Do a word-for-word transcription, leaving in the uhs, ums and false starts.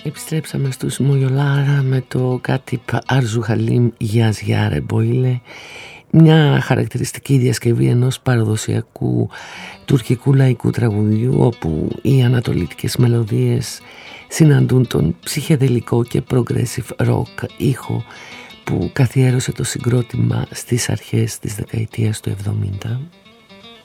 Επιστρέψαμε στους Μογιολάρα με το Κάτιπ Άρζου Χαλίμ Γιάζ Γιάρε Μποήλε, μια χαρακτηριστική διασκευή ενός παραδοσιακού τουρκικού λαϊκού τραγουδιού, όπου οι ανατολίτικες μελωδίες συναντούν τον ψυχεδελικό και progressive rock ήχο που καθιέρωσε το συγκρότημα στις αρχές της δεκαετίας του εβδομήντα.